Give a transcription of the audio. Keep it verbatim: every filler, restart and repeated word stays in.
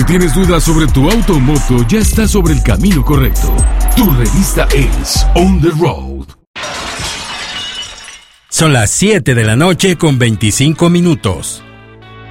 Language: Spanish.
tienes dudas sobre tu auto o moto, ya estás sobre el camino correcto. Tu revista es On The Road. Son las siete de la noche con veinticinco minutos.